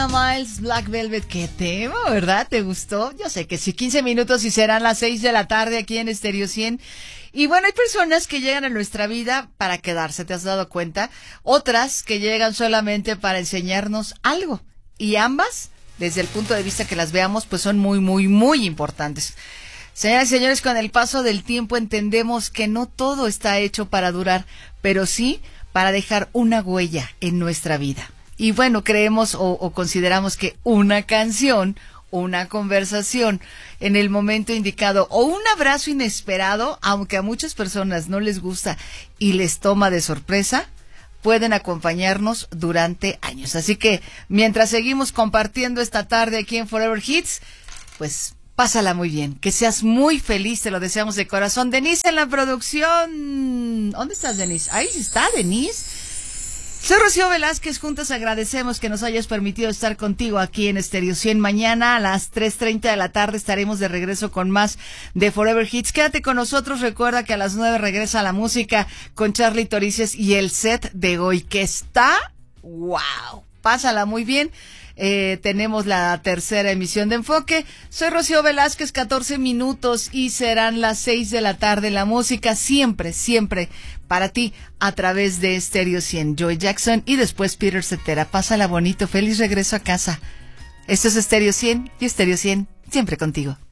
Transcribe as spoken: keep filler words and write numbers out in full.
Miles, Black Velvet, qué tema, ¿verdad? ¿Te gustó? Yo sé que sí, quince minutos y serán las seis de la tarde aquí en Estéreo cien. Y bueno, hay personas que llegan a nuestra vida para quedarse, ¿te has dado cuenta? Otras que llegan solamente para enseñarnos algo. Y ambas, desde el punto de vista que las veamos, pues son muy, muy, muy importantes. Señoras y señores, con el paso del tiempo entendemos que no todo está hecho para durar, pero sí para dejar una huella en nuestra vida. Y bueno, creemos o, o consideramos que una canción, una conversación en el momento indicado o un abrazo inesperado, aunque a muchas personas no les gusta y les toma de sorpresa, pueden acompañarnos durante años. Así que mientras seguimos compartiendo esta tarde aquí en Forever Hits, pues pásala muy bien, que seas muy feliz, te lo deseamos de corazón. Denise en la producción. ¿Dónde estás, Denise? Ahí está, Denise. Soy Rocío Velázquez, juntos agradecemos que nos hayas permitido estar contigo aquí en Estéreo cien. Mañana a las tres treinta de la tarde estaremos de regreso con más de Forever Hits. Quédate con nosotros, recuerda que a las nueve regresa la música con Charly Torices y el set de hoy, que está wow. Pásala muy bien. Eh, tenemos la tercera emisión de Enfoque. Soy Rocío Velázquez, catorce minutos y serán las seis de la tarde. La música siempre, siempre para ti a través de Estéreo cien. Joey Jackson y después Peter Cetera. Pásala bonito, feliz regreso a casa. Esto es Estéreo cien y Estéreo cien siempre contigo.